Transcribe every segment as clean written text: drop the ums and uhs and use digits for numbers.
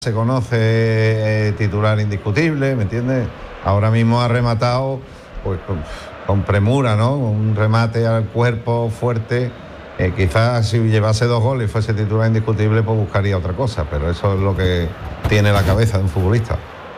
se conoce, titular indiscutible, ¿me entiendes? Ahora mismo ha rematado pues con premura, ¿no? Un remate al cuerpo fuerte. Quizás si llevase 2 goles y fuese titular indiscutible, pues buscaría otra cosa, pero eso es lo que tiene la cabeza de un futbolista.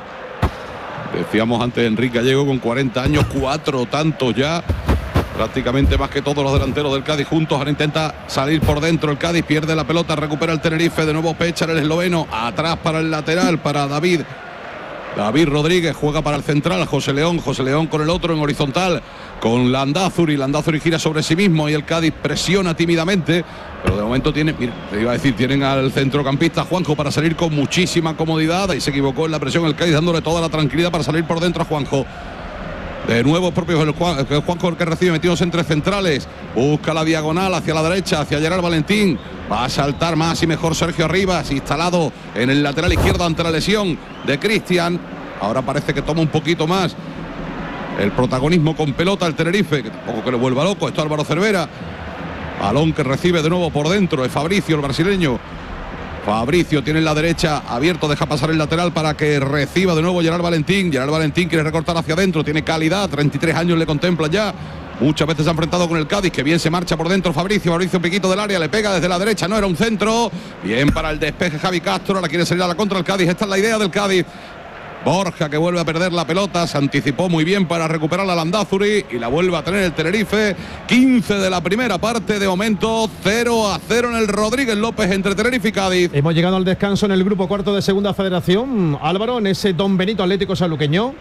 Decíamos antes, Enrique Gallego con 40 años, 4 tantos ya, prácticamente más que todos los delanteros del Cádiz juntos. Ahora intenta salir por dentro el Cádiz, pierde la pelota, recupera el Tenerife, de nuevo Pechar, el esloveno, atrás para el lateral, para David Rodríguez, juega para el central, José León con el otro en horizontal, con Landázuri gira sobre sí mismo y el Cádiz presiona tímidamente, pero de momento tienen al centrocampista Juanjo para salir con muchísima comodidad, y se equivocó en la presión el Cádiz, dándole toda la tranquilidad para salir por dentro a Juanjo. De nuevo propio Juanjo, el que recibe, metidos entre centrales, busca la diagonal hacia la derecha, hacia Gerard Valentín, va a saltar más y mejor Sergio Arribas, instalado en el lateral izquierdo ante la lesión de Cristian. Ahora parece que toma un poquito más el protagonismo con pelota el Tenerife, que tampoco que le vuelva loco esto Álvaro Cervera. Balón que recibe de nuevo por dentro, es Fabricio, el brasileño. Fabricio tiene en la derecha abierto, deja pasar el lateral para que reciba de nuevo Gerard Valentín. Gerard Valentín quiere recortar hacia adentro, tiene calidad, 33 años le contempla ya. Muchas veces se ha enfrentado con el Cádiz, que bien se marcha por dentro Fabricio piquito del área, le pega desde la derecha, no era un centro. Bien para el despeje Javi Castro, ahora quiere salir a la contra el Cádiz, esta es la idea del Cádiz. Borja, que vuelve a perder la pelota, se anticipó muy bien para recuperar a Landázuri y la vuelve a tener el Tenerife. 15 de la primera parte, de momento 0-0 en el Rodríguez López entre Tenerife y Cádiz. Hemos llegado al descanso en el grupo cuarto de Segunda Federación, Álvaro, en ese Don Benito Atlético Sanluqueño.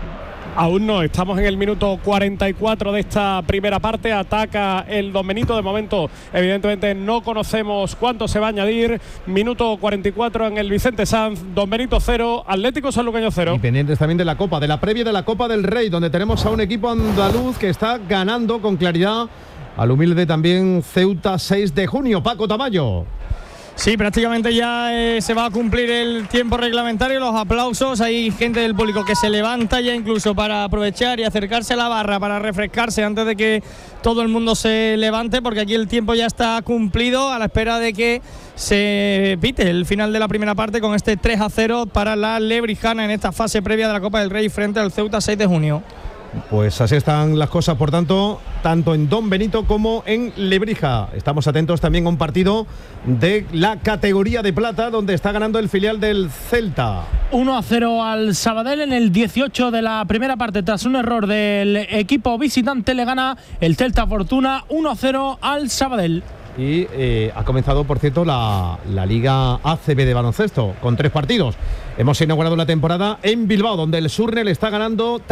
Aún no, estamos en el minuto 44 de esta primera parte, ataca el Don Benito, de momento evidentemente no conocemos cuánto se va a añadir. Minuto 44 en el Vicente Sanz, Don Benito 0, Atlético Sanluqueño 0. Y pendientes también de la Copa, de la previa de la Copa del Rey, donde tenemos a un equipo andaluz que está ganando con claridad al humilde también Ceuta 6 de junio, Paco Tamayo. Sí, prácticamente ya se va a cumplir el tiempo reglamentario, los aplausos, hay gente del público que se levanta ya incluso para aprovechar y acercarse a la barra para refrescarse antes de que todo el mundo se levante, porque aquí el tiempo ya está cumplido, a la espera de que se pite el final de la primera parte con este 3-0 para la Lebrijana en esta fase previa de la Copa del Rey frente al Ceuta 6 de junio. Pues así están las cosas, por tanto, tanto en Don Benito como en Lebrija. Estamos atentos también a un partido de la categoría de plata, donde está ganando el filial del Celta. 1-0 al Sabadell en el 18 de la primera parte. Tras un error del equipo visitante, le gana el Celta Fortuna 1-0 al Sabadell. Y ha comenzado, por cierto, la Liga ACB de baloncesto con 3 partidos. Hemos inaugurado la temporada en Bilbao, donde el Surnel está ganando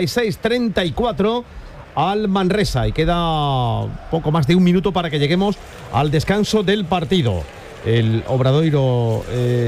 36-34 al Manresa, y queda poco más de un minuto para que lleguemos al descanso del partido. El Obradoiro,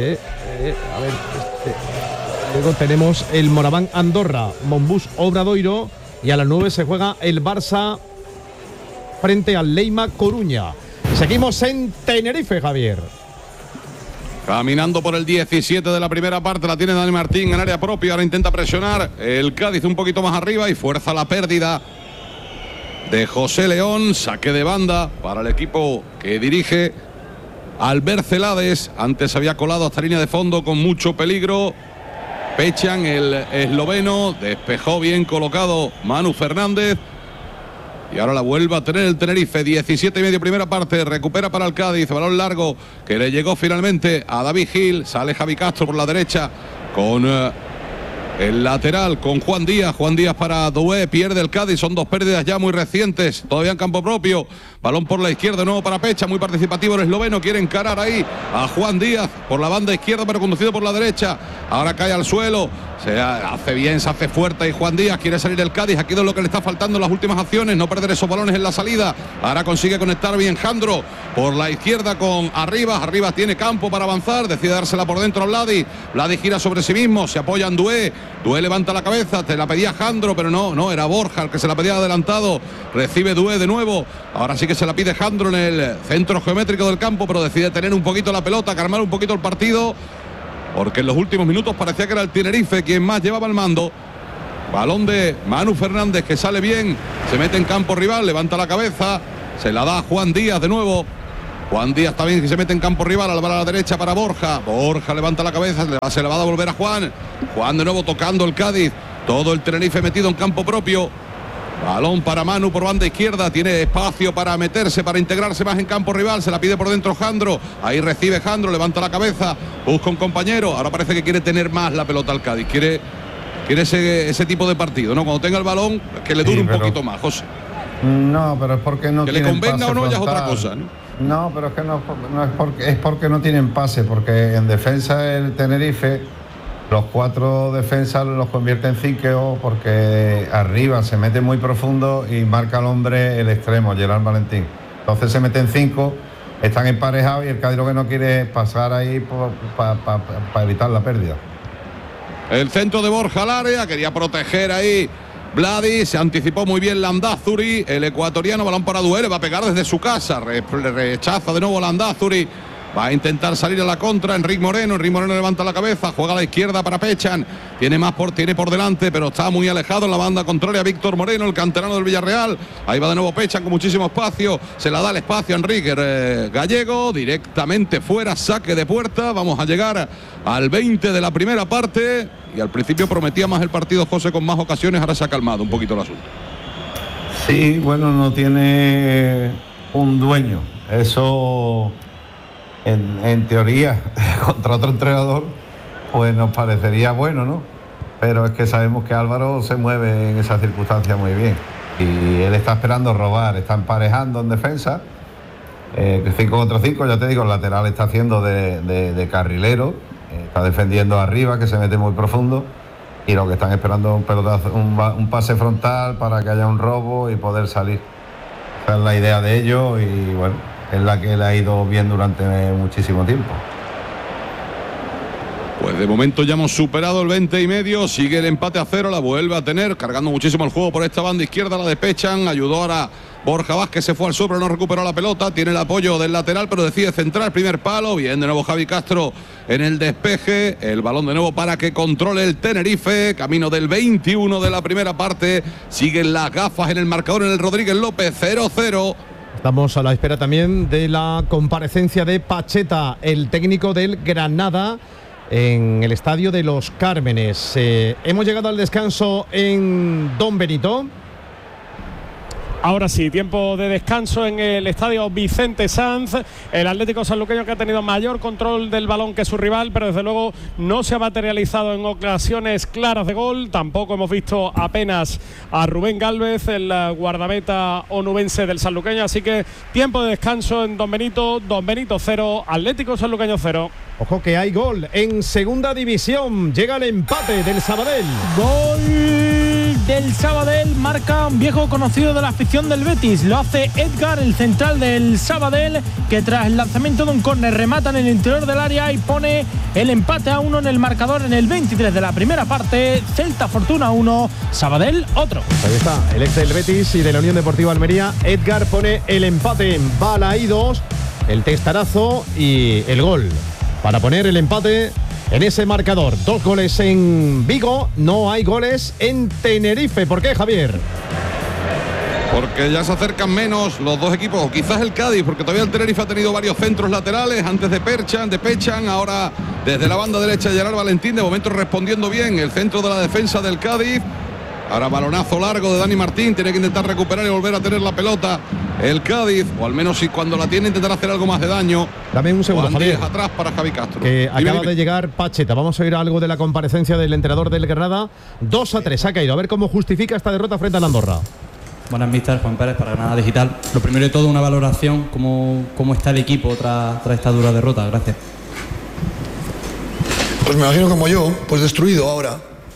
luego tenemos el Moraván Andorra, Monbus Obradoiro, y a las 9 se juega el Barça frente al Leima Coruña. Seguimos en Tenerife, Javier. Caminando por el 17 de la primera parte, la tiene Dani Martín en área propia, ahora intenta presionar el Cádiz un poquito más arriba y fuerza la pérdida de José León. Saque de banda para el equipo que dirige Albert Celades. Antes había colado hasta línea de fondo con mucho peligro. Pechan, el esloveno, despejó bien colocado Manu Fernández. Y ahora la vuelve a tener el Tenerife. 17:30 primera parte, recupera para el Cádiz, balón largo que le llegó finalmente a David Gil. Sale Javi Castro por la derecha con el lateral, con Juan Díaz para Doué, pierde el Cádiz. Son 2 pérdidas ya muy recientes, todavía en campo propio. Balón por la izquierda, de nuevo para Pecha, muy participativo el esloveno, quiere encarar ahí a Juan Díaz por la banda izquierda, pero conducido por la derecha. Ahora cae al suelo, se hace bien, se hace fuerte y Juan Díaz quiere salir el Cádiz. Aquí es lo que le está faltando en las últimas acciones, no perder esos balones en la salida. Ahora consigue conectar bien Jandro por la izquierda con Arribas. Arribas tiene campo para avanzar, decide dársela por dentro a Vladi. Vladi gira sobre sí mismo, se apoya en Doué. Doué levanta la cabeza, te la pedía Jandro, pero no, era Borja el que se la pedía adelantado. Recibe Doué de nuevo, ahora sí que se la pide Jandro en el centro geométrico del campo, pero decide tener un poquito la pelota, calmar un poquito el partido, porque en los últimos minutos parecía que era el Tenerife quien más llevaba el mando. Balón de Manu Fernández que sale bien, se mete en campo rival, levanta la cabeza, se la da a Juan Díaz de nuevo. Juan Díaz también, que se mete en campo rival, a la derecha para Borja. Borja levanta la cabeza, se le va a devolver a Juan. Juan de nuevo tocando el Cádiz. Todo el Tenerife metido en campo propio. Balón para Manu por banda izquierda. Tiene espacio para meterse, para integrarse más en campo rival. Se la pide por dentro Jandro. Ahí recibe Jandro, levanta la cabeza. Busca un compañero. Ahora parece que quiere tener más la pelota al Cádiz. Quiere ese tipo de partido, ¿no? Cuando tenga el balón, que le dure un poquito más, José. No, pero es porque no que tienen le convenga pase o no, ya es otra frontal. cosa, ¿no? No, pero es que no es porque no tienen pase, porque en defensa el Tenerife, los 4 defensas los convierte en 5 porque arriba se mete muy profundo y marca al hombre el extremo, Gerard Valentín. Entonces se meten 5, están emparejados y el Cádiz lo que no quiere es pasar ahí para evitar la pérdida. El centro de Borja al área, quería proteger ahí Vladi, se anticipó muy bien Landázuri, el ecuatoriano, balón para Duere, va a pegar desde su casa, rechaza de nuevo Landázuri, va a intentar salir a la contra Enrique Moreno levanta la cabeza, juega a la izquierda para Pechan, tiene por delante, pero está muy alejado en la banda contraria Víctor Moreno, el canterano del Villarreal, ahí va de nuevo Pechan con muchísimo espacio, se la da el espacio a Enrique Gallego, directamente fuera, saque de puerta, vamos a llegar al 20 de la primera parte, y al principio prometía más el partido, José, con más ocasiones, ahora se ha calmado un poquito el asunto. Sí, bueno, no tiene un dueño, eso en teoría contra otro entrenador pues nos parecería bueno, ¿no? Pero es que sabemos que Álvaro se mueve en esas circunstancias muy bien y él está esperando robar, está emparejando en defensa, 5 contra 5, ya te digo, el lateral está haciendo de carrilero, está defendiendo arriba, que se mete muy profundo, y lo que están esperando es un pelotazo, un pase frontal para que haya un robo y poder salir. Esa es la idea de ellos y bueno, es la que le ha ido bien durante muchísimo tiempo. Pues de momento ya hemos superado el 20 y medio, sigue el empate a 0, la vuelve a tener, cargando muchísimo el juego por esta banda izquierda, la despechan, ayudó ahora Borja Vázquez, se fue al sur pero no recuperó la pelota, tiene el apoyo del lateral pero decide centrar, primer palo, bien de nuevo Javi Castro en el despeje, el balón de nuevo para que controle el Tenerife, camino del 21 de la primera parte, siguen las gafas en el marcador en el Rodríguez López, 0-0. Estamos a la espera también de la comparecencia de Pacheta, el técnico del Granada, en el estadio de Los Cármenes. Hemos llegado al descanso en Don Benito. Ahora sí, tiempo de descanso en el estadio Vicente Sanz. El Atlético Sanluqueño, que ha tenido mayor control del balón que su rival, pero desde luego no se ha materializado en ocasiones claras de gol. Tampoco hemos visto apenas a Rubén Gálvez, el guardameta onubense del Sanluqueño. Así que tiempo de descanso en Don Benito. Don Benito 0, Atlético Sanluqueño 0. Ojo que hay gol en segunda división. Llega el empate del Sabadell. Gol del Sabadell, marca un viejo conocido de la afición del Betis. Lo hace Edgar, el central del Sabadell, que tras el lanzamiento de un córner remata en el interior del área y pone el empate a 1 en el marcador en el 23 de la primera parte. Celta Fortuna 1, Sabadell otro. Ahí está, el ex del Betis y de la Unión Deportiva Almería. Edgar pone el empate en Balaídos, el testarazo y el gol para poner el empate en ese marcador. 2 goles en Vigo, no hay goles en Tenerife. ¿Por qué, Javier? Porque ya se acercan menos los dos equipos, o quizás el Cádiz, porque todavía el Tenerife ha tenido varios centros laterales, antes de Pechan, ahora desde la banda derecha Gerard Valentín, de momento respondiendo bien el centro de la defensa del Cádiz. Ahora balonazo largo de Dani Martín, tiene que intentar recuperar y volver a tener la pelota el Cádiz, o al menos si cuando la tiene intentar hacer algo más de daño. Dame un segundo, Javier. Atrás para Javi Castro. Acaba de llegar Pacheta. Vamos a oír algo de la comparecencia del entrenador del Granada. 2-3 ha caído. A ver cómo justifica esta derrota frente a la Andorra. Buenas, mister Juan Pérez para Granada Digital. Lo primero de todo, una valoración, cómo está el equipo tras esta dura derrota. Gracias. Pues me imagino como yo, pues destruido ahora.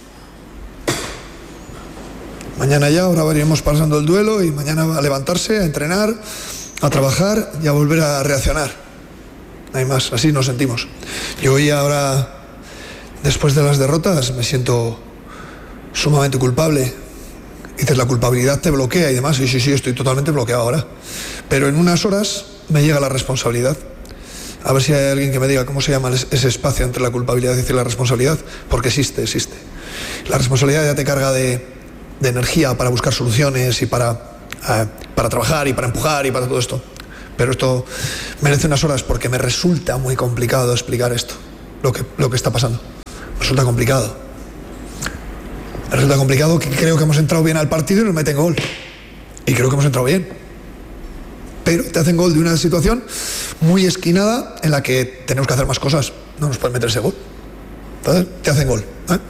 Mañana ya, ahora iremos pasando el duelo y mañana va a levantarse, a entrenar, a trabajar y a volver a reaccionar. No hay más, así nos sentimos. Yo hoy ahora, después de las derrotas, me siento sumamente culpable. Dices, la culpabilidad te bloquea y demás. Sí, estoy totalmente bloqueado ahora. Pero en unas horas me llega la responsabilidad. A ver si hay alguien que me diga cómo se llama ese espacio entre la culpabilidad y la responsabilidad, porque existe. La responsabilidad ya te carga de energía para buscar soluciones y para trabajar y para empujar y para todo esto. pero esto merece unas horas porque me resulta muy complicado explicar esto, lo que está pasando. Me resulta complicado. Me resulta complicado, que creo que hemos entrado bien al partido y nos meten gol. Y creo que hemos entrado bien. Pero te hacen gol de una situación muy esquinada en la que tenemos que hacer más cosas. No nos pueden meter ese gol. Entonces, te hacen gol.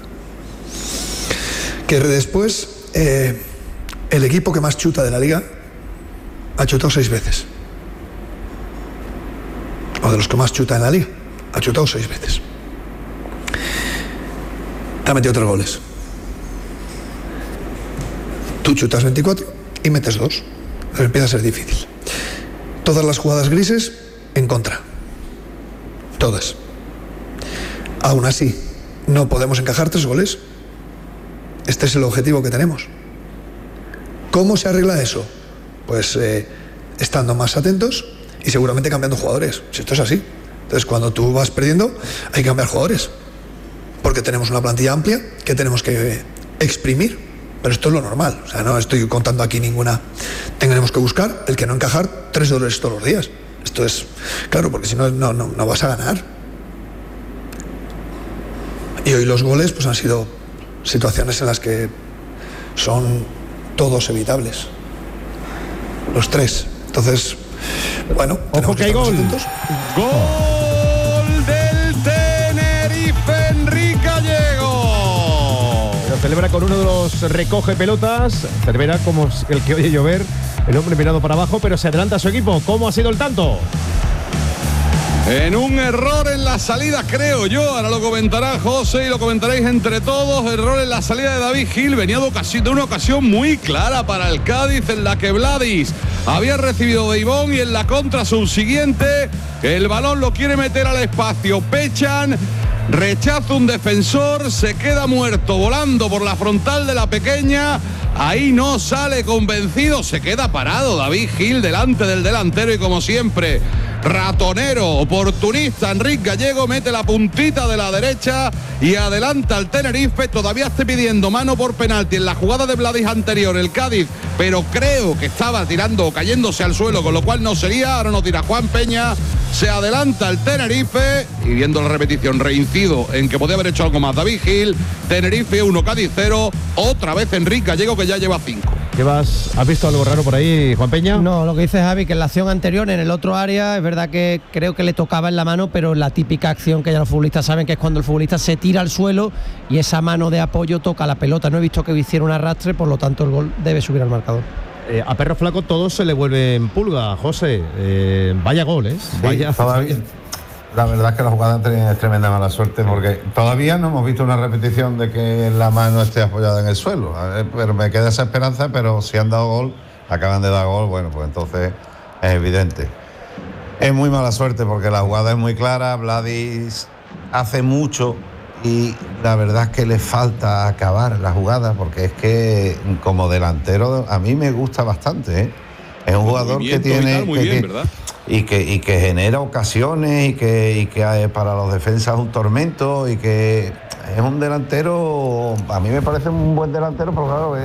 Que después, el equipo que más chuta de la liga ha chutado 6 veces. O de los que más chuta en la liga, ha chutado 6 veces. Te ha metido 3 goles. Tú chutas 24 y metes 2. Pero empieza a ser difícil. Todas las jugadas grises en contra. Todas. Aún así, no podemos encajar 3 goles. Este es el objetivo que tenemos. ¿Cómo se arregla eso? Pues estando más atentos y seguramente cambiando jugadores. Si esto es así. Entonces, cuando tú vas perdiendo, hay que cambiar jugadores. Porque tenemos una plantilla amplia que tenemos que exprimir. Pero esto es lo normal. O sea, no estoy contando aquí ninguna. Tenemos que buscar el que no encajar 3 goles todos los días. Esto es claro, porque si no, no vas a ganar. Y hoy los goles pues han sido situaciones en las que son todos evitables. Los 3. Entonces, bueno, ojo que hay gol. Gol del Tenerife, Enrique Gallego. Lo celebra con uno de los recoge pelotas. Cervera como el que oye llover. El hombre mirado para abajo, pero se adelanta a su equipo. ¿Cómo ha sido el tanto? En un error en la salida, creo yo. Ahora lo comentará José y lo comentaréis entre todos. Error en la salida de David Gil. Venía de una ocasión muy clara para el Cádiz, en la que Vladis había recibido de Ivón, y en la contra subsiguiente el balón lo quiere meter al espacio. Pechan, rechaza un defensor, se queda muerto volando por la frontal de la pequeña. Ahí no sale convencido, se queda parado David Gil delante del delantero y, como siempre, ratonero, oportunista, Enrique Gallego mete la puntita de la derecha y adelanta al Tenerife. Todavía está pidiendo mano por penalti en la jugada de Vladis anterior el Cádiz, pero creo que estaba tirando o cayéndose al suelo, con lo cual no sería. Ahora no tira Juan Peña, se adelanta el Tenerife y, viendo la repetición, reincido en que podía haber hecho algo más David Gil. Tenerife 1, Cádiz 0, otra vez Enrique Gallego, que ya lleva 5. ¿Has visto algo raro por ahí, Juan Peña? No, lo que dice Javi, que en la acción anterior, en el otro área, es verdad que creo que le tocaba en la mano, pero la típica acción que ya los futbolistas saben, que es cuando el futbolista se tira al suelo y esa mano de apoyo toca la pelota. No he visto que hiciera un arrastre, por lo tanto el gol debe subir al marcador. A Perro Flaco todos se le vuelven pulga, José. Vaya gol, ¿eh? Sí, vaya. Todavía. La verdad es que la jugada es tremenda mala suerte, porque todavía no hemos visto una repetición de que la mano esté apoyada en el suelo. Pero me queda esa esperanza, pero si han dado gol, acaban de dar gol, bueno, pues entonces es evidente. Es muy mala suerte porque la jugada es muy clara, Vladis hace mucho y la verdad es que le falta acabar la jugada, porque es que como delantero a mí me gusta bastante, ¿eh? Es un jugador que tiene... Muy bien, ¿verdad? Y que genera ocasiones y que para los defensas es un tormento, y que es un delantero, a mí me parece un buen delantero, pero claro,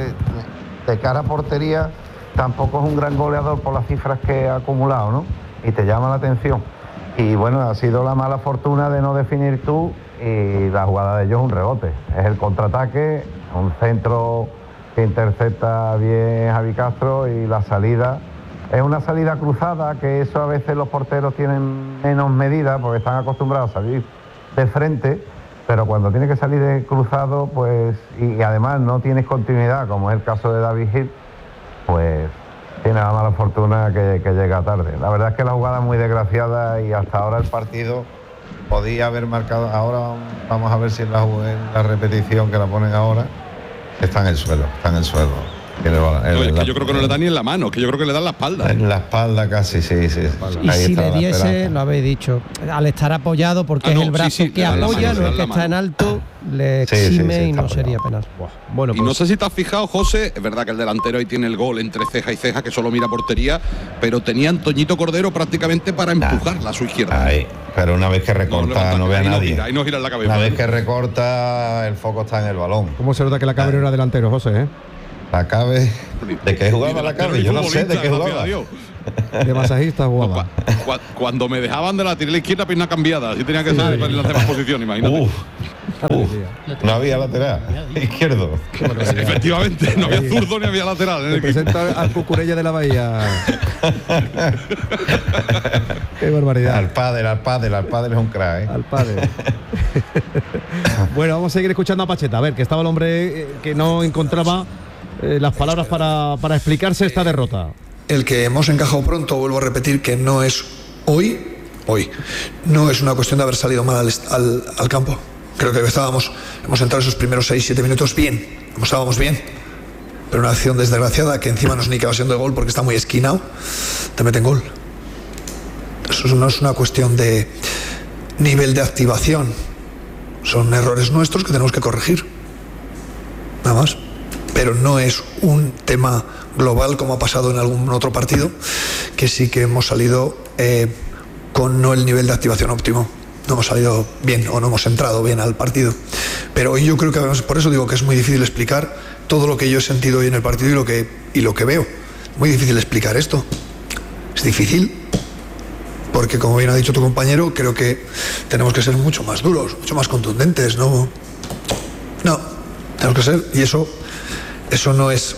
de cara a portería tampoco es un gran goleador por las cifras que ha acumulado, ¿no? Y te llama la atención. Y bueno, ha sido la mala fortuna de no definir tú, y la jugada de ellos es un rebote. Es el contraataque, un centro que intercepta bien Javi Castro, y la salida es una salida cruzada, que eso a veces los porteros tienen menos medida porque están acostumbrados a salir de frente, pero cuando tiene que salir de cruzado, pues, y además no tienes continuidad, como es el caso de David Gil, pues tiene la mala fortuna que llega tarde. La verdad es que la jugada es muy desgraciada y hasta ahora el partido podía haber marcado. Ahora vamos a ver si en la repetición que la ponen ahora está en el suelo. Yo creo que no le da ni en la mano, que yo creo que le da en la espalda. En la espalda casi, sí. Y si le diese, lo habéis dicho, al estar apoyado, porque es el brazo que apoya, no es que está en alto, le exime y no sería penal. Bueno, pues, y no sé si te has fijado, José, es verdad que el delantero ahí tiene el gol entre ceja y ceja, que solo mira portería, pero tenía Antoñito Cordero prácticamente para empujarla a su izquierda. Ahí, pero una vez que recorta no ve a nadie. Ahí no gira la cabeza. Una vez que recorta, el foco está en el balón. ¿Cómo se nota que la Cabe era delantero, José? La Cabe, ¿de qué jugaba la Cabe? Yo no sé de qué jugaba. de masajista jugaba. Cuando me dejaban de la tiré a la izquierda, pierna cambiada. Así tenía que ser para las demás posiciones, imagínate. No había lateral izquierdo. Efectivamente, no había zurdo ni había lateral. Se presenta al Cucurella de la Bahía. Qué barbaridad. Al pádel es un crack, ¿eh? Al pádel. Bueno, vamos a seguir escuchando a Pacheta. A ver, que estaba el hombre que no encontraba las palabras para explicarse esta derrota. El que hemos encajado pronto, vuelvo a repetir que no es hoy, no es una cuestión de haber salido mal al campo. Creo que hemos entrado esos primeros 6-7 minutos bien, estábamos bien, pero una acción desgraciada que encima nos ni que va siendo de gol porque está muy esquinado, te meten gol. Eso no es una cuestión de nivel de activación, son errores nuestros que tenemos que corregir, nada más. Pero no es un tema global como ha pasado en algún otro partido, que sí que hemos salido con no el nivel de activación óptimo. No hemos salido bien o no hemos entrado bien al partido. Pero hoy yo creo que, por eso digo que es muy difícil explicar todo lo que yo he sentido hoy en el partido y lo que veo. Muy difícil explicar esto. Es difícil porque, como bien ha dicho tu compañero, creo que tenemos que ser mucho más duros, mucho más contundentes. No, tenemos que ser, y eso no es,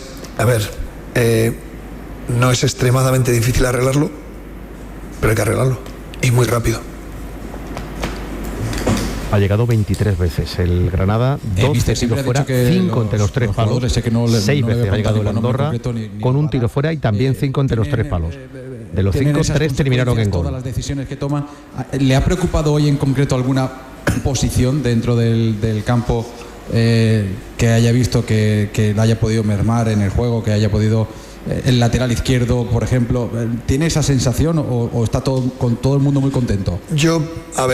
no es extremadamente difícil arreglarlo, pero hay que arreglarlo y muy rápido. Ha llegado 23 veces el Granada, 12 tiros fuera, 5 entre los 3 palos, 6 veces ha llegado el Andorra con un tiro fuera y también 5 entre los 3 palos. De los 5, 3 terminaron en gol. Todas las decisiones que toma, ¿le ha preocupado hoy en concreto alguna posición dentro del campo que haya visto que la haya podido mermar en el juego, que haya podido el lateral izquierdo, por ejemplo? ¿Tiene esa sensación o está con todo el mundo muy contento? Yo,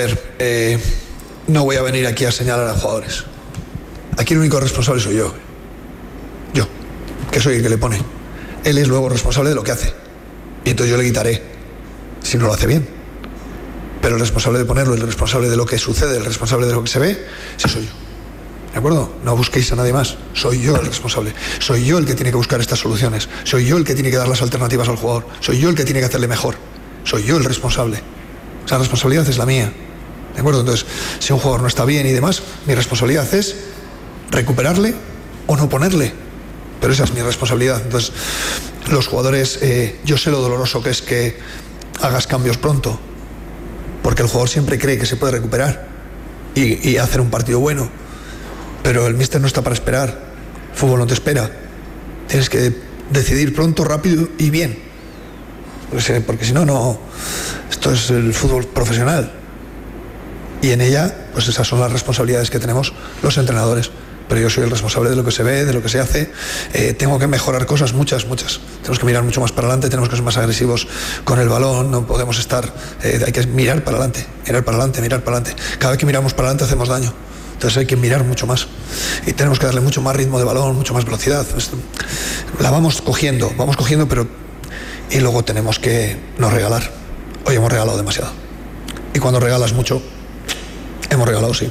no voy a venir aquí a señalar a jugadores. Aquí el único responsable soy yo, que soy el que le pone. Él es luego responsable de lo que hace, y entonces yo le quitaré si no lo hace bien. Pero el responsable de ponerlo, el responsable de lo que sucede, el responsable de lo que se ve, sí soy yo. ¿De acuerdo? No busquéis a nadie más. Soy yo el responsable. Soy yo el que tiene que buscar estas soluciones. Soy yo el que tiene que dar las alternativas al jugador. Soy yo el que tiene que hacerle mejor. Soy yo el responsable. O sea, la responsabilidad es la mía. ¿De acuerdo? Entonces, si un jugador no está bien y demás, mi responsabilidad es recuperarle o no ponerle. Pero esa es mi responsabilidad. Entonces, los jugadores, yo sé lo doloroso que es que hagas cambios pronto, porque el jugador siempre cree que se puede recuperar y hacer un partido bueno. Pero el míster no está para esperar. El fútbol no te espera. Tienes que decidir pronto, rápido y bien. Porque si no, esto es el fútbol profesional. Y en ella, pues esas son las responsabilidades que tenemos los entrenadores. Pero yo soy el responsable de lo que se ve, de lo que se hace. Tengo que mejorar cosas, muchas. Tenemos que mirar mucho más para adelante, tenemos que ser más agresivos con el balón, no podemos estar... hay que mirar para adelante. Cada vez que miramos para adelante hacemos daño. Entonces hay que mirar mucho más. Y tenemos que darle mucho más ritmo de balón, mucho más velocidad. La vamos cogiendo, pero... Y luego tenemos que no regalar. Hoy hemos regalado demasiado. Y cuando regalas mucho, hemos regalado, sí.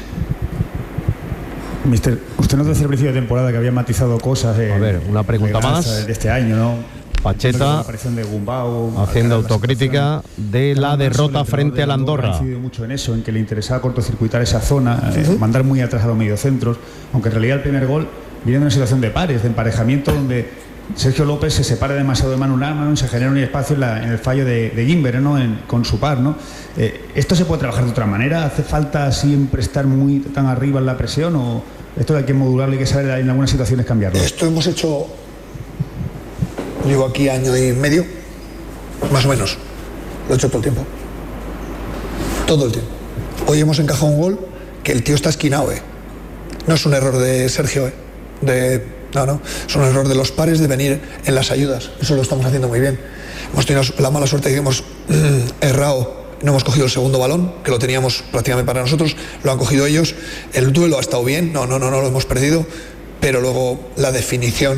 Mister, usted nos decía al principio de temporada que había matizado cosas. A ver, una pregunta más. De este año, ¿no? Pacheta de Gumbau, haciendo autocrítica de la derrota frente al Andorra. Ha incidido mucho en eso, en que le interesaba cortocircuitar esa zona, mandar muy atrás a los mediocentros, aunque en realidad el primer gol viene de una situación de pares, de emparejamiento, donde Sergio López se separa demasiado de Manu Lama y se genera un espacio en el fallo de Gimber, ¿no? Con su par, ¿no? ¿Esto se puede trabajar de otra manera? ¿Hace falta siempre estar muy tan arriba en la presión o esto hay que modularlo y hay que saber en algunas situaciones cambiarlo? Esto hemos hecho... Llevo aquí año y medio, más o menos. Lo he hecho todo el tiempo. Todo el tiempo. Hoy hemos encajado un gol que el tío está esquinado, No es un error de Sergio, No. Es un error de los pares de venir en las ayudas. Eso lo estamos haciendo muy bien. Hemos tenido la mala suerte de que hemos errado. No hemos cogido el segundo balón, que lo teníamos prácticamente para nosotros. Lo han cogido ellos. El duelo ha estado bien. No lo hemos perdido. Pero luego la definición...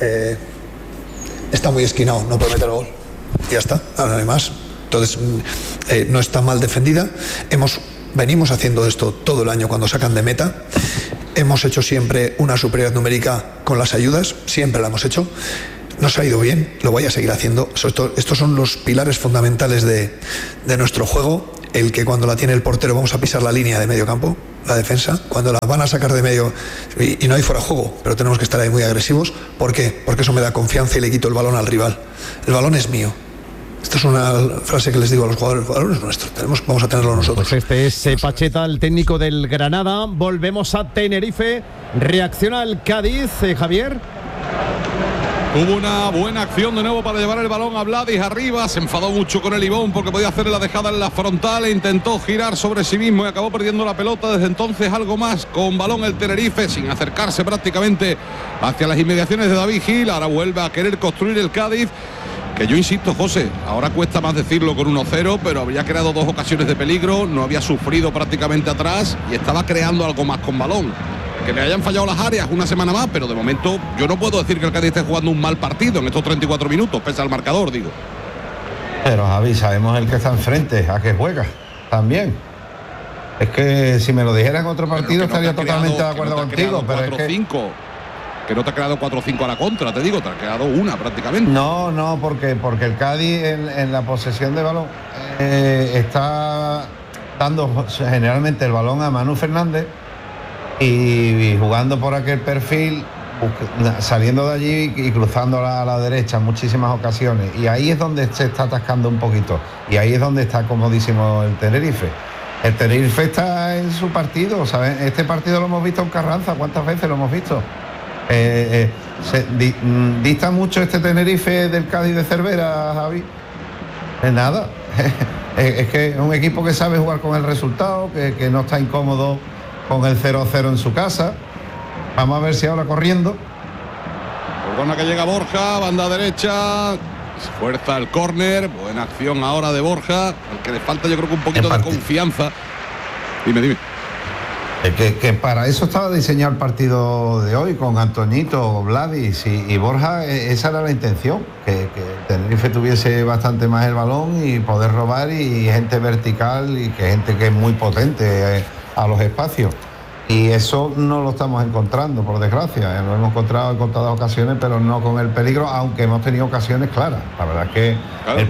está muy esquinado, no puede meter el gol. Y ya está, ahora no hay más. Entonces, no está mal defendida. Venimos haciendo esto todo el año cuando sacan de meta. Hemos hecho siempre una superioridad numérica con las ayudas, siempre la hemos hecho. nos ha ido bien, lo voy a seguir haciendo. Estos son los pilares fundamentales de nuestro juego. El que cuando la tiene el portero vamos a pisar la línea de medio campo, la defensa, cuando la van a sacar de medio y no hay fuera de juego, pero tenemos que estar ahí muy agresivos. ¿Por qué? Porque eso me da confianza y le quito el balón al rival. El balón es mío. Esta es una frase que les digo a los jugadores: el balón es nuestro, vamos a tenerlo nosotros. Pues este es Pacheta, el técnico del Granada. Volvemos a Tenerife. Reacciona el Cádiz, Javier. Hubo una buena acción de nuevo para llevar el balón a Vladis arriba. Se enfadó mucho con el Ibón porque podía hacer la dejada en la frontal. Intentó girar sobre sí mismo y acabó perdiendo la pelota. Desde entonces algo más con balón el Tenerife, sin acercarse prácticamente hacia las inmediaciones de David Gil. Ahora vuelve a querer construir el Cádiz, que yo insisto, José, ahora cuesta más decirlo con 1-0, pero había creado 2 ocasiones de peligro, no había sufrido prácticamente atrás y estaba creando algo más con balón. Que le hayan fallado las áreas una semana más, pero de momento yo no puedo decir que el Cádiz esté jugando un mal partido en estos 34 minutos, pese al marcador, digo. Pero Javi, sabemos el que está enfrente, a qué juega también. Es que si me lo dijera en otro partido estaría totalmente de acuerdo contigo, pero es que no te ha creado 4-5 a la contra, te digo, te ha creado una prácticamente. No, porque el Cádiz en la posesión de balón está dando generalmente el balón a Manu Fernández y jugando por aquel perfil, saliendo de allí y cruzando a la derecha en muchísimas ocasiones, y ahí es donde se está atascando un poquito, y ahí es donde está comodísimo el Tenerife. El Tenerife está en su partido, ¿sabes? Este partido lo hemos visto en Carranza, ¿cuántas veces lo hemos visto? Dista mucho este Tenerife del Cádiz de Cervera, Javi. Es nada. Es que es un equipo que sabe jugar con el resultado, que no está incómodo con el 0-0 en su casa. Vamos a ver si ahora corriendo. Perdona que llega Borja, banda derecha. Fuerza el córner. Buena acción ahora de Borja. Al que le falta yo creo que un poquito de confianza. Dime. Que para eso estaba diseñado el partido de hoy, con Antoñito, Vladis y Borja. Esa era la intención, que Tenerife tuviese bastante más el balón y poder robar, y gente vertical, y que gente que es muy potente a los espacios. Y eso no lo estamos encontrando, por desgracia. Lo hemos encontrado en contadas ocasiones, pero no con el peligro, aunque hemos tenido ocasiones claras. La verdad es que claro,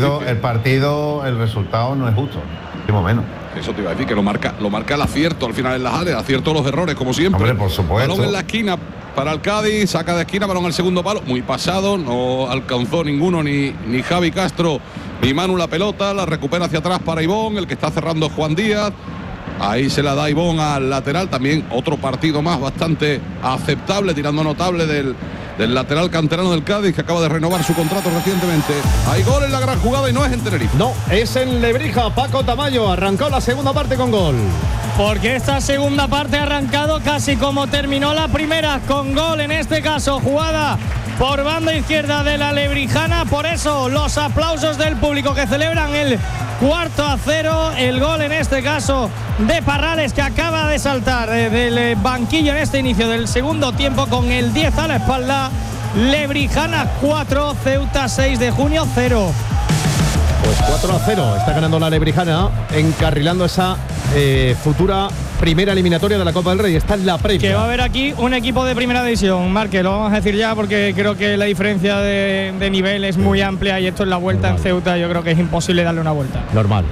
el resultado no es justo, ni menos. Eso te iba a decir, que lo marca el acierto al final en las áreas, acierto los errores, como siempre. Hombre, por supuesto. Balón en la esquina para el Cádiz, saca de esquina, balón al segundo palo, muy pasado, no alcanzó ninguno, ni Javi Castro ni Manu la pelota, la recupera hacia atrás para Ibón, el que está cerrando Juan Díaz. Ahí se la da Ibón al lateral, también otro partido más bastante aceptable, tirando notable del lateral canterano del Cádiz, que acaba de renovar su contrato recientemente. Hay gol en la gran jugada y no es en Tenerife. No, es en Lebrija. Paco Tamayo arrancó la segunda parte con gol. Porque esta segunda parte ha arrancado casi como terminó la primera, con gol, en este caso jugada por banda izquierda de la lebrijana. Por eso los aplausos del público que celebran el 4-0, el gol en este caso de Parrales, que acaba de saltar del banquillo en este inicio del segundo tiempo con el 10 a la espalda. Lebrijana 4, Ceuta 6 de junio 0. Pues 4-0, está ganando la Lebrijana, encarrilando esa futura primera eliminatoria de la Copa del Rey. Está en la previa. Que va a haber aquí un equipo de primera división, Marque, lo vamos a decir ya, porque creo que la diferencia de nivel es muy amplia, y esto en la vuelta normal. En Ceuta yo creo que es imposible darle una vuelta. Normal.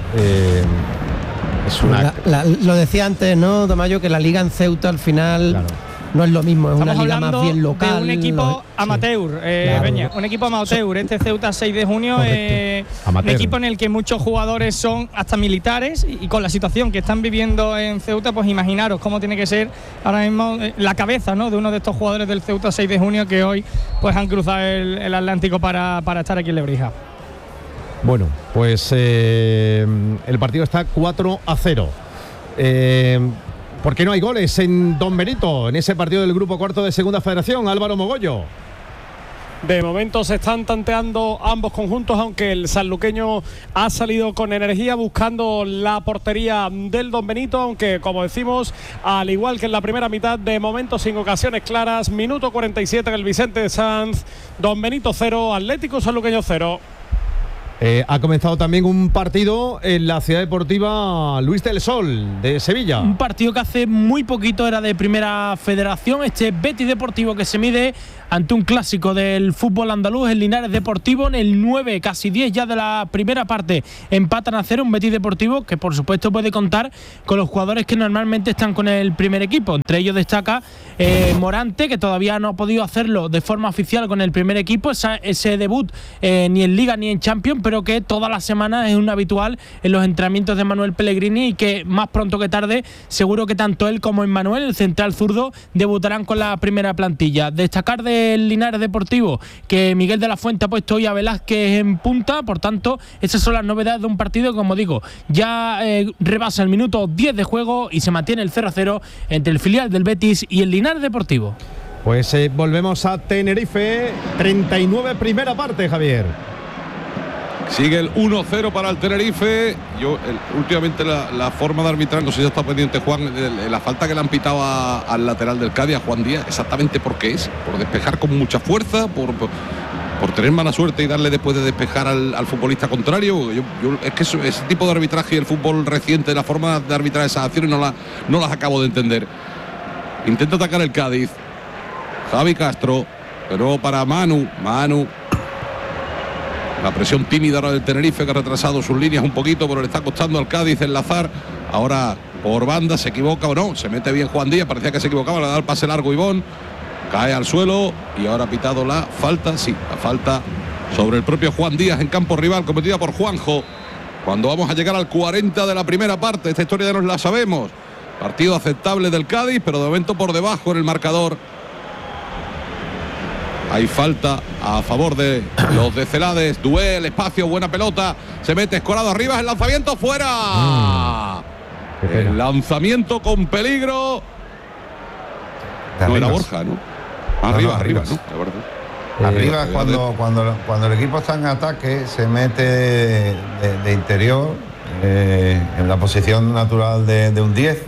Es una... lo decía antes, ¿no, Tamayo? Que la liga en Ceuta al final... Claro. No es lo mismo, es una liga más bien local. De un equipo amateur, claro. Peña, un equipo amateur. Este Ceuta 6 de junio, un equipo en el que muchos jugadores son hasta militares, y con la situación que están viviendo en Ceuta, pues imaginaros cómo tiene que ser ahora mismo la cabeza, ¿no?, de uno de estos jugadores del Ceuta 6 de junio que hoy pues han cruzado el Atlántico para estar aquí en Lebrija. Bueno, pues el partido está 4-0. ¿Por qué no hay goles en Don Benito, en ese partido del grupo cuarto de Segunda Federación? Álvaro Mogollo. De momento se están tanteando ambos conjuntos, aunque el sanluqueño ha salido con energía buscando la portería del Don Benito, aunque, como decimos, al igual que en la primera mitad, de momento sin ocasiones claras. Minuto 47 en el Vicente de Sanz. Don Benito 0, Atlético Sanluqueño 0. Ha comenzado también un partido en la Ciudad Deportiva Luis del Sol de Sevilla. Un partido que hace muy poquito era de Primera Federación. Este Betis Deportivo que se mide ante un clásico del fútbol andaluz, el Linares Deportivo, en el 9, casi 10 ya de la primera parte. Empatan a 0, un Betis Deportivo que por supuesto puede contar con los jugadores que normalmente están con el primer equipo. Entre ellos destaca Morante, que todavía no ha podido hacerlo de forma oficial con el primer equipo, ese debut ni en Liga ni en Champions, pero que todas las semanas es un habitual en los entrenamientos de Manuel Pellegrini y que más pronto que tarde seguro que tanto él como Emmanuel, el central zurdo, debutarán con la primera plantilla. Destacar del Linares Deportivo que Miguel de la Fuente ha puesto hoy a Velázquez en punta, por tanto esas son las novedades de un partido que, como digo, ya rebasa el minuto 10 de juego y se mantiene el 0-0 entre el filial del Betis y el Linares Deportivo. Pues volvemos a Tenerife, 39 primera parte, Javier. Sigue el 1-0 para el Tenerife. Últimamente la forma de arbitrar, no sé si está pendiente Juan, la falta que le han pitado al lateral del Cádiz, a Juan Díaz, exactamente por qué es, por despejar con mucha fuerza, por tener mala suerte y darle después de despejar al futbolista contrario. Es que ese tipo de arbitraje y el fútbol reciente, la forma de arbitrar esas acciones no las acabo de entender. Intenta atacar el Cádiz, Javi Castro, pero para Manu. La presión tímida ahora del Tenerife, que ha retrasado sus líneas un poquito, pero le está costando al Cádiz enlazar. Ahora por banda se equivoca o no, se mete bien Juan Díaz, parecía que se equivocaba, le da el pase largo Ivón, cae al suelo y ahora ha pitado la falta, sí, la falta sobre el propio Juan Díaz en campo rival, cometida por Juanjo. Cuando vamos a llegar al 40 de la primera parte, esta historia ya nos la sabemos. Partido aceptable del Cádiz, pero de momento por debajo en el marcador. Hay falta a favor de los de Celades. Duel, espacio, buena pelota. Se mete Escorado arriba, el lanzamiento fuera. El lanzamiento con peligro. No era Borja, ¿no? Arriba, ¿no? La verdad. Arriba, cuando el equipo está en ataque, se mete de interior, en la posición natural de un 10.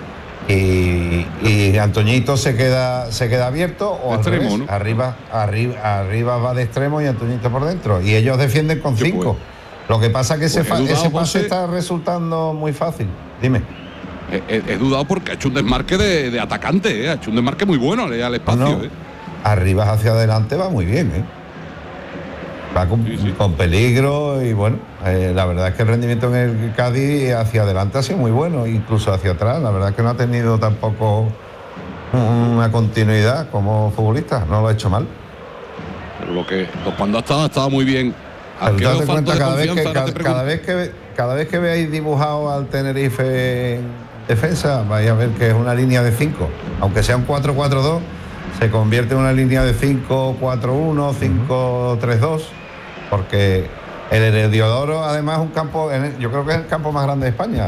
Y Antoñito se queda abierto o extremo, al revés, ¿no? Arriba va de extremo y Antoñito por dentro y ellos defienden con 5. Lo que pasa que ese pase está resultando muy fácil. Dime. He dudado porque ha hecho un desmarque de atacante, ha hecho un desmarque muy bueno al espacio. Arriba hacia adelante va muy bien, va con peligro y bueno, la verdad es que el rendimiento en el Cádiz hacia adelante ha sido muy bueno, incluso hacia atrás, la verdad es que no ha tenido tampoco una continuidad como futbolista, no lo ha hecho mal. Pero cuando ha estado muy bien. Date cuenta, cada vez que veáis dibujado al Tenerife en defensa, vais a ver que es una línea de 5, aunque sea un 4-4-2, se convierte en una línea de 5-4-1, 5-3-2. Porque el Herediodoro además es un campo, yo creo que es el campo más grande de España.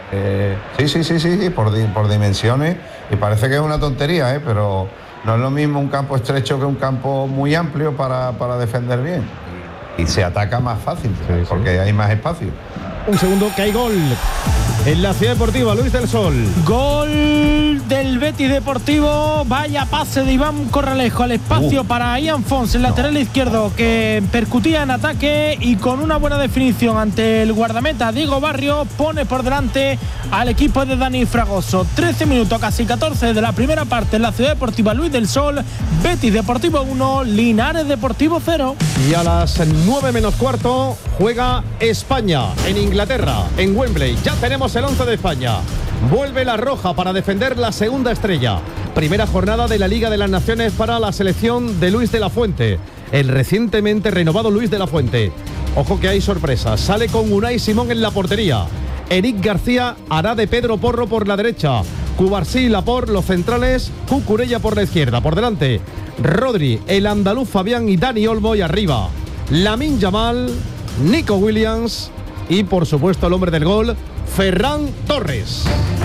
Sí, por dimensiones, y parece que es una tontería, pero no es lo mismo un campo estrecho que un campo muy amplio para defender bien. Y se ataca más fácil, porque hay más espacio. Un segundo, que hay gol en la Ciudad Deportiva Luis del Sol. Gol del Betis Deportivo. Vaya pase de Iván Corralejo al espacio para Ian Fons, el lateral izquierdo, que percutía en ataque y con una buena definición ante el guardameta Diego Barrio pone por delante al equipo de Dani Fragoso. 13 minutos, casi 14 de la primera parte en la Ciudad Deportiva Luis del Sol. Betis Deportivo 1, Linares Deportivo 0. Y a las 9 menos cuarto juega España en Inglaterra, en Wembley. Ya tenemos el 11 de España. Vuelve la roja para defender la segunda estrella. Primera jornada de la Liga de las Naciones para la selección de Luis de la Fuente, el recientemente renovado Luis de la Fuente. Ojo que hay sorpresas. Sale con Unai Simón en la portería. Eric García hará de Pedro Porro por la derecha. Cubarsí y Laporte los centrales. Cucurella por la izquierda. Por delante, Rodri, el andaluz Fabián y Dani Olmo, y arriba Lamine Yamal, Nico Williams y por supuesto el hombre del gol, Ferran Torres.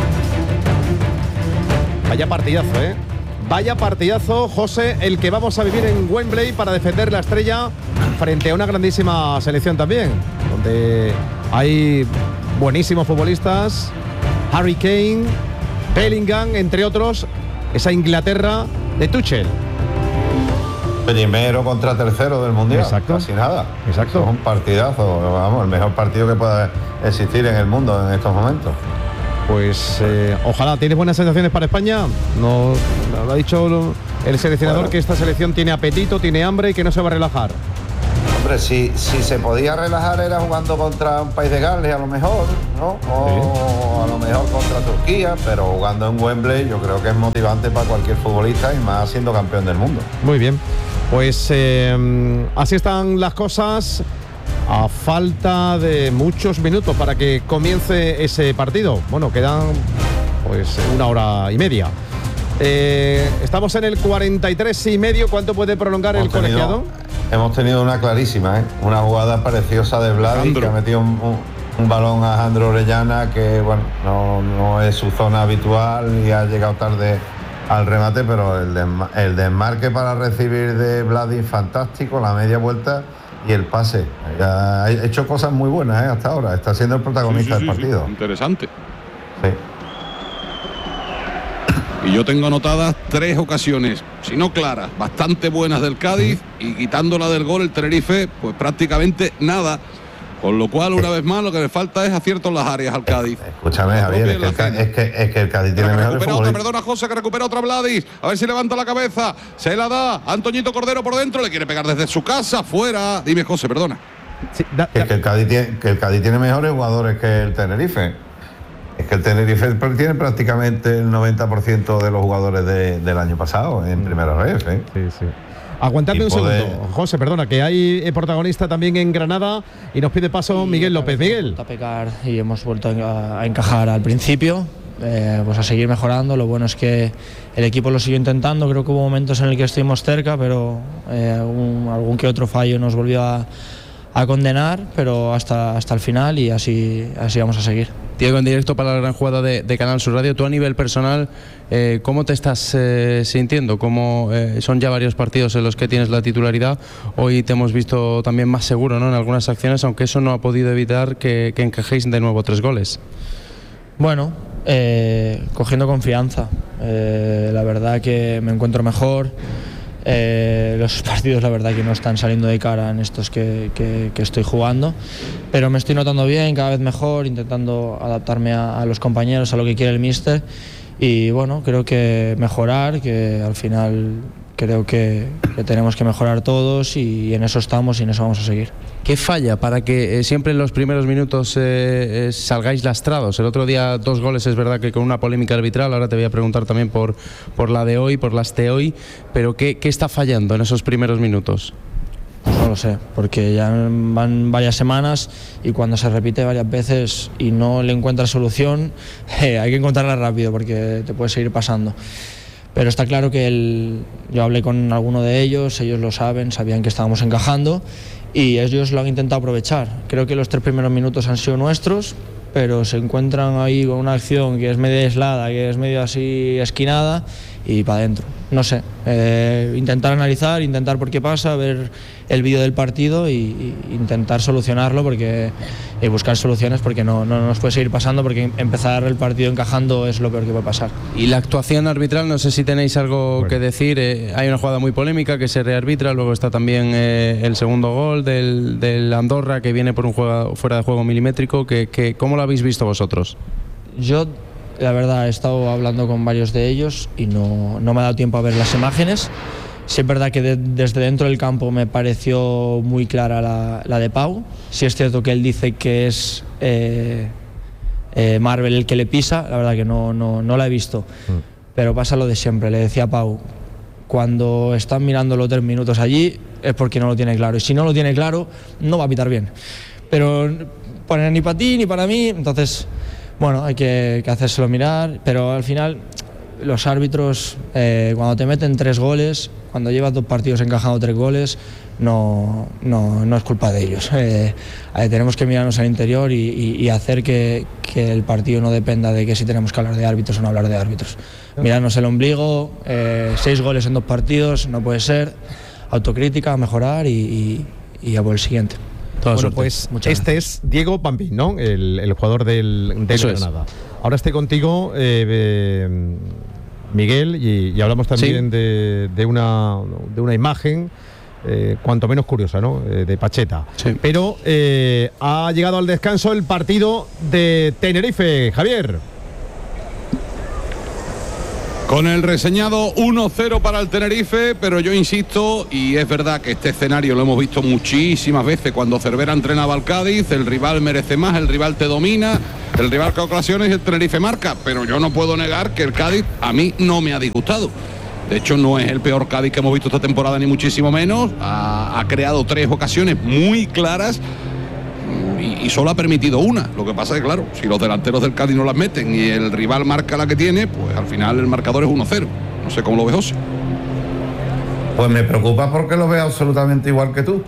Vaya partidazo, Vaya partidazo, José, el que vamos a vivir en Wembley para defender la estrella frente a una grandísima selección también, donde hay buenísimos futbolistas, Harry Kane, Bellingham, entre otros, esa Inglaterra de Tuchel. primero contra tercero del Mundial. Exacto. Casi nada. Exacto. Es un partidazo, vamos, el mejor partido que pueda existir en el mundo en estos momentos. Pues ojalá. ¿Tienes buenas sensaciones para España? No, lo ha dicho el seleccionador, que esta selección tiene apetito, tiene hambre y que no se va a relajar. Hombre, si se podía relajar era jugando contra un país de Gales a lo mejor, ¿no? O a lo mejor contra Turquía, pero jugando en Wembley yo creo que es motivante para cualquier futbolista y más siendo campeón del mundo. Muy bien, pues así están las cosas a falta de muchos minutos para que comience ese partido. Bueno, quedan pues 1 hora y media. Estamos en el 43,5. ¿Cuánto puede prolongar el colegiado? Hemos tenido una clarísima, una jugada preciosa de Vladi, que ha metido un balón a Jandro Orellana, que bueno, no es su zona habitual y ha llegado tarde al remate, pero el desmarque para recibir de Vladi fantástico, la media vuelta y el pase. Ha hecho cosas muy buenas hasta ahora, está siendo el protagonista del partido. Sí, interesante. Sí. Y yo tengo anotadas 3 ocasiones, si no claras, bastante buenas del Cádiz, y quitándola del gol el Tenerife, pues prácticamente nada. Con lo cual, una vez más, lo que le falta es acierto en las áreas al Cádiz. Escúchame, Javier, es que el Cádiz tiene mejor fútbol. Perdona, José, que recupera otra Vladis. A ver si levanta la cabeza. Se la da Antoñito Cordero por dentro. Le quiere pegar desde su casa, fuera. Dime, José, perdona. Sí, que el Cádiz tiene mejores jugadores que el Tenerife. Es que el Tenerife tiene prácticamente el 90% de los jugadores del año pasado en primera red. Sí, sí. Aguantadme un segundo, José, perdona, que hay protagonista también en Granada y nos pide paso Miguel López. Miguel. A pecar y hemos vuelto a encajar al principio, pues a seguir mejorando. Lo bueno es que el equipo lo siguió intentando. Creo que hubo momentos en el que estuvimos cerca, pero algún que otro fallo nos volvió a condenar, pero hasta el final, y así vamos a seguir. Diego, en directo para la gran jugada de Canal Sur Radio. Tú, a nivel personal, ¿cómo te estás sintiendo? ¿Cómo son ya varios partidos en los que tienes la titularidad? Hoy te hemos visto también más seguro, ¿no?, en algunas acciones, aunque eso no ha podido evitar que encajéis de nuevo 3 goles. Bueno, cogiendo confianza. La verdad que me encuentro mejor. Los partidos, la verdad, que no están saliendo de cara en estos que estoy jugando, pero me estoy notando bien, cada vez mejor, intentando adaptarme a los compañeros, a lo que quiere el míster, y bueno, creo que mejorar, que al final creo que tenemos que mejorar todos, y en eso estamos y en eso vamos a seguir. ¿Qué falla para que siempre en los primeros minutos salgáis lastrados? El otro día 2 goles, es verdad que con una polémica arbitral. Ahora te voy a preguntar también por la de hoy, por las de hoy, pero ¿qué está fallando en esos primeros minutos? Pues no lo sé, porque ya van varias semanas y cuando se repite varias veces y no le encuentras solución, hay que encontrarla rápido porque te puede seguir pasando. Pero está claro que yo hablé con alguno de ellos lo saben, sabían que estábamos encajando y ellos lo han intentado aprovechar. Creo que los 3 primeros minutos han sido nuestros, pero se encuentran ahí con una acción que es medio aislada, que es medio así esquinada, y para adentro. No sé, intentar analizar, intentar por qué pasa, ver el vídeo del partido y intentar solucionarlo, porque y buscar soluciones, porque no nos puede seguir pasando, porque empezar el partido encajando es lo peor que puede pasar. Y la actuación arbitral, no sé si tenéis algo que decir. Hay una jugada muy polémica que se rearbitra, luego está también el segundo gol del Andorra, que viene por un fuera de juego milimétrico. ¿Cómo lo habéis visto vosotros? Yo, la verdad, he estado hablando con varios de ellos y no me ha dado tiempo a ver las imágenes. Sí es verdad que desde dentro del campo me pareció muy clara la de Pau. Sí es cierto que él dice que es Marvel el que le pisa. La verdad que no la he visto. Pero pasa lo de siempre. Le decía a Pau, cuando están mirando los 3 minutos allí es porque no lo tiene claro. Y si no lo tiene claro, no va a pitar bien. Pero ni para ti ni para mí. Entonces, bueno, hay que hacérselo mirar. Pero al final, los árbitros, cuando te meten 3 goles, cuando llevas 2 partidos encajando 3 goles, no es culpa de ellos. Tenemos que mirarnos al interior y hacer que el partido no dependa de que si tenemos que hablar de árbitros o no hablar de árbitros. Mirarnos el ombligo, 6 goles en 2 partidos, no puede ser. Autocrítica, mejorar y a por el siguiente. Bueno, pues este es Diego Pampín, ¿no? El jugador del Granada. Ahora estoy contigo, Miguel, y hablamos también de una imagen cuanto menos curiosa, ¿no? De Pacheta. Sí. Pero ha llegado al descanso el partido de Tenerife, Javier. Con el reseñado 1-0 para el Tenerife, pero yo insisto, y es verdad que este escenario lo hemos visto muchísimas veces cuando Cervera entrenaba al Cádiz, el rival merece más, el rival te domina, el rival que ocasiones el Tenerife marca, pero yo no puedo negar que el Cádiz a mí no me ha disgustado. De hecho, no es el peor Cádiz que hemos visto esta temporada, ni muchísimo menos. Ha creado 3 ocasiones muy claras y solo ha permitido una. Lo que pasa es que, claro, si los delanteros del Cádiz no las meten y el rival marca la que tiene, pues al final el marcador es 1-0. No sé cómo lo ves, José. Pues me preocupa porque lo veo absolutamente igual que tú.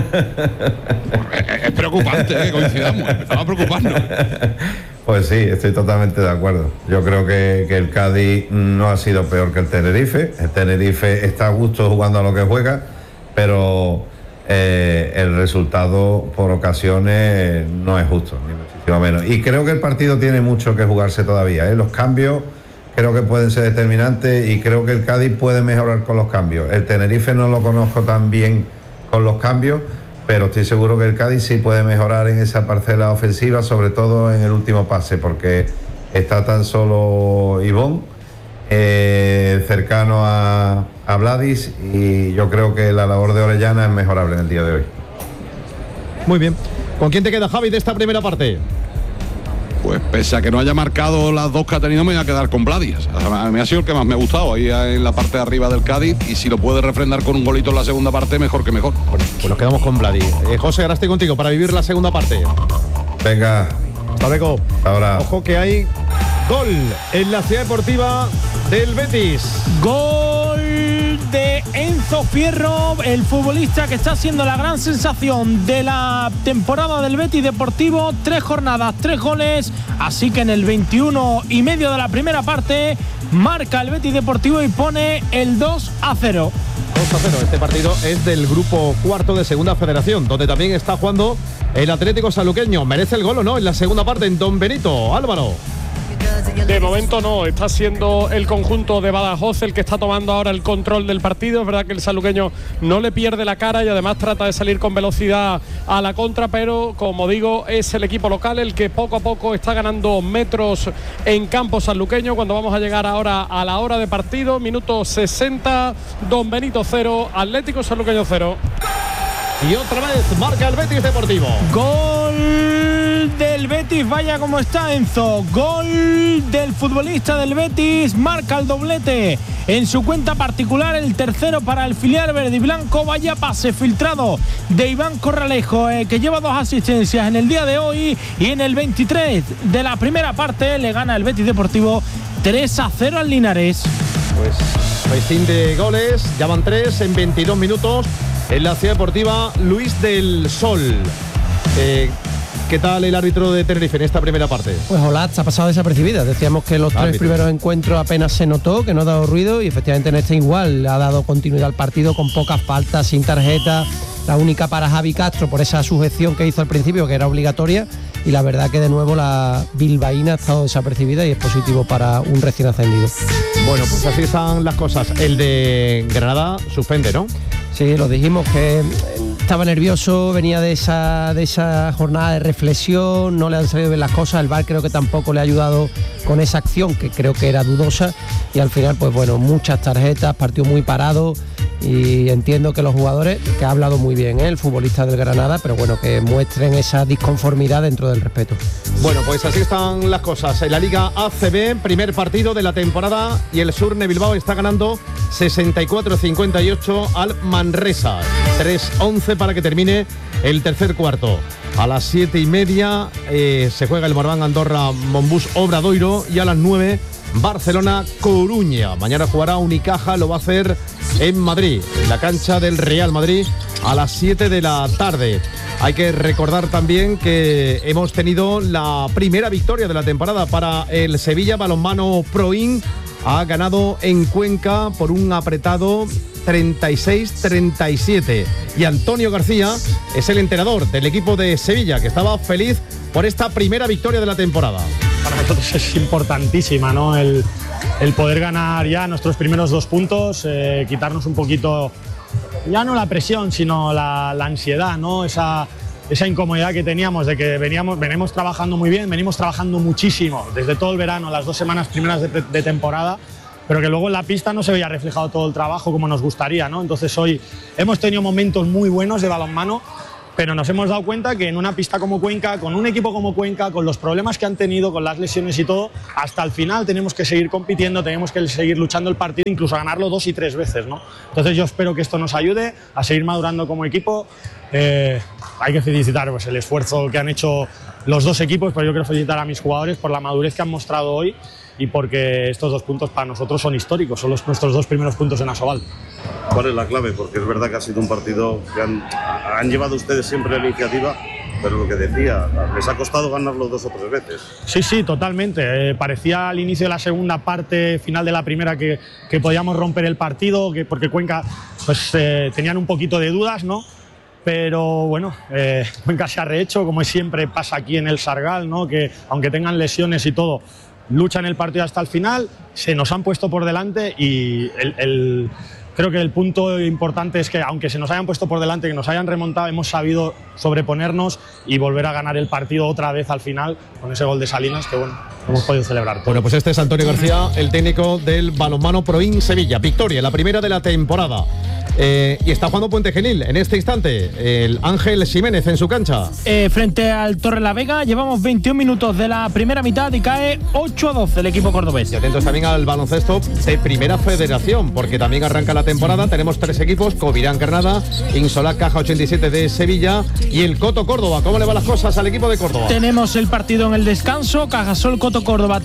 Es preocupante, que coincidamos. Empezaba a preocuparnos. Pues sí, estoy totalmente de acuerdo. Yo creo que el Cádiz no ha sido peor que el Tenerife. El Tenerife está a gusto jugando a lo que juega, pero el resultado por ocasiones no es justo, ni muchísimo menos. Y creo que el partido tiene mucho que jugarse todavía, ¿eh? Los cambios creo que pueden ser determinantes y creo que el Cádiz puede mejorar con los cambios. El Tenerife no lo conozco tan bien con los cambios, pero estoy seguro que el Cádiz sí puede mejorar en esa parcela ofensiva, sobre todo en el último pase, porque está tan solo Ivón cercano a Vladis, y yo creo que la labor de Orellana es mejorable en el día de hoy. Muy bien. ¿Con quién te queda, Javi, de esta primera parte? Pues pese a que no haya marcado las 2 que ha tenido, me voy a quedar con Vladis. A mí ha sido el que más me ha gustado ahí en la parte de arriba del Cádiz, y si lo puede refrendar con un golito en la segunda parte, mejor que mejor. Bueno, pues nos quedamos con Vladis. José, ahora estoy contigo para vivir la segunda parte. Venga. Hasta luego. Ahora. Ojo que hay gol en la Ciudad Deportiva del Betis. Gol de Enzo Fierro, el futbolista que está siendo la gran sensación de la temporada del Betis Deportivo. 3 jornadas, 3 goles, así que en el 21:30 de la primera parte marca el Betis Deportivo y pone el 2-0. 2-0. Este partido es del grupo cuarto de Segunda Federación, donde también está jugando el Atlético Sanluqueño. ¿Merece el gol o no en la segunda parte en Don Benito? Álvaro. De momento no, está siendo el conjunto de Badajoz el que está tomando ahora el control del partido. Es verdad que el sanluqueño no le pierde la cara y además trata de salir con velocidad a la contra, pero como digo, es el equipo local el que poco a poco está ganando metros en campo sanluqueño. Cuando vamos a llegar ahora a la hora de partido, minuto 60, Don Benito 0, Atlético Sanluqueño 0. Y otra vez marca el Betis Deportivo. Gol del Betis, vaya como está Enzo. Gol del futbolista del Betis, marca el doblete en su cuenta particular, el tercero para el filial verde y blanco. Vaya pase filtrado de Iván Corralejo, que lleva 2 asistencias en el día de hoy, y en el 23 de la primera parte le gana el Betis Deportivo 3-0 al Linares. Pues festín de goles, ya van 3 en 22 minutos en la Ciudad Deportiva Luis del Sol. ¿Qué tal el árbitro de Tenerife en esta primera parte? Pues Olatz ha pasado desapercibida. Decíamos que los 3 primeros encuentros apenas se notó, que no ha dado ruido, y efectivamente en este igual ha dado continuidad al partido con pocas faltas, sin tarjeta. La única para Javi Castro por esa sujeción que hizo al principio, que era obligatoria, y la verdad que de nuevo la bilbaína ha estado desapercibida y es positivo para un recién ascendido. Bueno, pues así están las cosas. El de Granada suspende, ¿no? Sí, lo dijimos, que estaba nervioso, venía de esa jornada de reflexión, no le han salido bien las cosas, el VAR creo que tampoco le ha ayudado con esa acción, que creo que era dudosa, y al final, pues bueno, muchas tarjetas, partido muy parado, y entiendo que los jugadores, que ha hablado muy bien, el futbolista del Granada, pero bueno, que muestren esa disconformidad dentro del respeto. Bueno, pues así están las cosas. En la Liga ACB, primer partido de la temporada, y el Surne Bilbao está ganando 64-58 al Manresa. 3-11 para que termine el tercer cuarto. A las 7:30 se juega el Moraván Andorra Monbus Obradoiro, y a las 9 Barcelona Coruña. Mañana jugará Unicaja, lo va a hacer en Madrid, en la cancha del Real Madrid, a las 7 de la tarde. Hay que recordar también que hemos tenido la primera victoria de la temporada para el Sevilla Balonmano Proin. Ha ganado en Cuenca por un apretado 36-37. Y Antonio García es el entrenador del equipo de Sevilla, que estaba feliz por esta primera victoria de la temporada. Para nosotros es importantísima, ¿no? El el poder ganar ya nuestros primeros 2 puntos, quitarnos un poquito, ya no la presión, sino la ansiedad, ¿no? Esa incomodidad que teníamos de que venimos trabajando muy bien, venimos trabajando muchísimo desde todo el verano, las 2 semanas primeras de temporada, pero que luego en la pista no se veía reflejado todo el trabajo como nos gustaría, ¿no? Entonces hoy hemos tenido momentos muy buenos de balonmano, pero nos hemos dado cuenta que en una pista como Cuenca, con un equipo como Cuenca, con los problemas que han tenido, con las lesiones y todo, hasta el final tenemos que seguir compitiendo, tenemos que seguir luchando el partido, incluso a ganarlo 2 y 3 veces, ¿no? Entonces yo espero que esto nos ayude a seguir madurando como equipo. Hay que felicitar pues, el esfuerzo que han hecho los 2 equipos, pero yo quiero felicitar a mis jugadores por la madurez que han mostrado hoy y porque estos 2 puntos para nosotros son históricos, son nuestros 2 primeros puntos en Asobal. ¿Cuál es la clave? Porque es verdad que ha sido un partido que han llevado ustedes siempre la iniciativa, pero lo que decía, les ha costado ganarlo 2 o 3 veces. Sí, totalmente. Parecía al inicio de la segunda parte, final de la primera, que podíamos romper el partido, porque Cuenca pues, tenían un poquito de dudas, ¿no? Pero bueno, Cuenca se ha rehecho, como siempre pasa aquí en el Sargal, ¿no? Que aunque tengan lesiones y todo, luchan el partido hasta el final, se nos han puesto por delante y creo que el punto importante es que aunque se nos hayan puesto por delante, que nos hayan remontado, hemos sabido sobreponernos y volver a ganar el partido otra vez al final con ese gol de Salinas que bueno, hemos podido celebrar. Bueno, pues este es Antonio García, el técnico del balonmano Proin Sevilla. Victoria, la primera de la temporada. Y está jugando Puente Genil en este instante, el Ángel Ximénez en su cancha. Frente al Torrelavega, llevamos 21 minutos de la primera mitad y cae 8-12 el equipo cordobés. Y atentos también al baloncesto de Primera Federación, porque también arranca la temporada. Tenemos 3 equipos: Covirán Granada, Insolá Caja 87 de Sevilla y el Coto Córdoba. ¿Cómo le van las cosas al equipo de Córdoba? Tenemos el partido en el descanso: Cajasol Coto Córdoba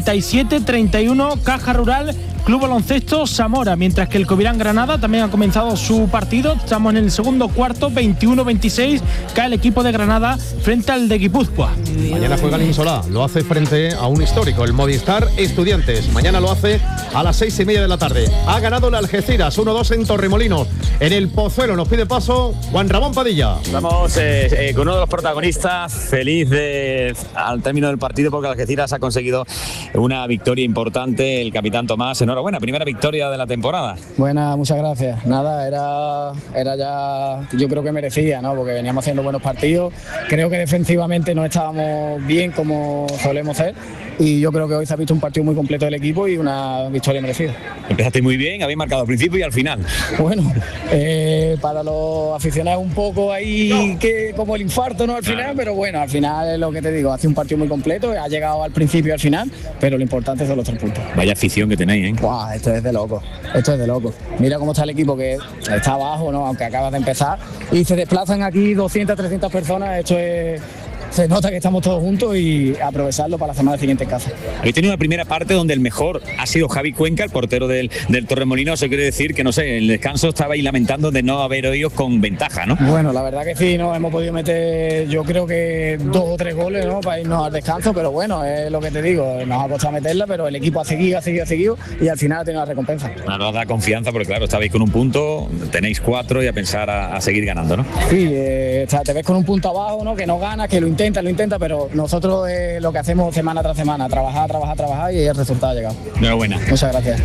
37-31, Caja Rural Club Baloncesto Zamora, mientras que el Covirán Granada también ha comenzado su partido. Estamos en el segundo cuarto, 21-26, cae el equipo de Granada frente al de Guipúzcoa. Mañana juega el Insolá, lo hace frente a un histórico, el Movistar Estudiantes. Mañana lo hace a las 6:30 de la tarde. Ha ganado el Algeciras 1-2 en Torremolinos. En el Pozuelo nos pide paso Juan Ramón Padilla. Estamos con uno de los protagonistas, feliz al término del partido porque Algeciras ha conseguido una victoria importante. El capitán Tomás, enhorabuena, primera victoria de la temporada. Buena, muchas gracias. Nada, era ya, yo creo que merecía, ¿no? Porque veníamos haciendo buenos partidos. Creo que defensivamente no estábamos bien como solemos ser. Y yo creo que hoy se ha visto un partido muy completo del equipo y una victoria merecida. Empezaste muy bien, habéis marcado al principio y al final. Bueno, para los aficionados un poco ahí que como el infarto, ¿no? Al final, pero bueno, al final es lo que te digo, hace un partido muy completo, ha llegado al principio y al final, pero lo importante son los 3 puntos. Vaya afición que tenéis, ¿eh? Wow, esto es de loco, Mira cómo está el equipo, que está abajo, ¿no? Aunque acabas de empezar, y se desplazan aquí 200, 300 personas, esto es... Se nota que estamos todos juntos y aprovecharlo para la semana siguiente en casa. Habéis tenido una primera parte donde el mejor ha sido Javi Cuenca, el portero del Torremolinos. Eso quiere decir que, no sé, en el descanso estabais lamentando de no haber oído con ventaja, ¿no? Bueno, la verdad que sí, ¿no? Hemos podido meter, yo creo que 2 o 3 goles, ¿no? Para irnos al descanso, pero bueno, es lo que te digo, nos ha costado meterla, pero el equipo ha seguido y al final ha tenido la recompensa. Nos da confianza porque, claro, estabais con un punto, tenéis 4 y a pensar a seguir ganando, ¿no? Sí, te ves con un punto abajo, ¿no? Que no ganas, que lo intenta, pero nosotros lo que hacemos semana tras semana, trabajar y el resultado ha llegado. Enhorabuena. Muchas gracias.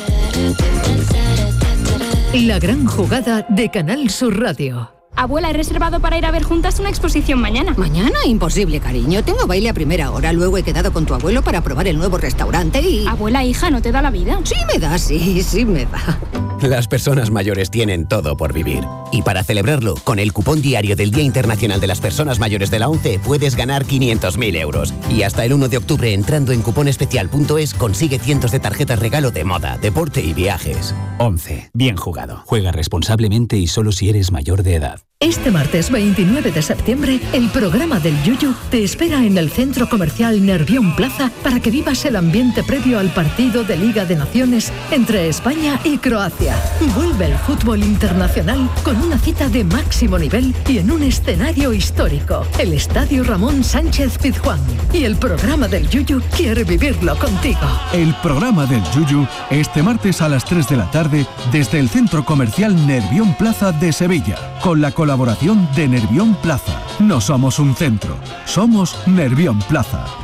La gran jugada de Canal Sur Radio. Abuela, he reservado para ir a ver juntas una exposición mañana. ¿Mañana? Imposible, cariño. Tengo baile a primera hora. Luego he quedado con tu abuelo para probar el nuevo restaurante y... Abuela, hija, ¿no te da la vida? Sí me da, sí me da. Las personas mayores tienen todo por vivir. Y para celebrarlo, con el cupón diario del Día Internacional de las Personas Mayores de la ONCE puedes ganar 500.000 euros. Y hasta el 1 de octubre, entrando en cuponespecial.es, consigue cientos de tarjetas regalo de moda, deporte y viajes. ONCE. Bien jugado. Juega responsablemente y solo si eres mayor de edad. Este martes 29 de septiembre, el programa del Yuyu te espera en el Centro Comercial Nervión Plaza para que vivas el ambiente previo al partido de Liga de Naciones entre España y Croacia. Vuelve el fútbol internacional con una cita de máximo nivel y en un escenario histórico, el Estadio Ramón Sánchez Pizjuán. Y el programa del Yuyu quiere vivirlo contigo. El programa del Yuyu este martes a las 3 de la tarde desde el Centro Comercial Nervión Plaza de Sevilla, con la colaboración de Nervión Plaza. No somos un centro, somos Nervión Plaza.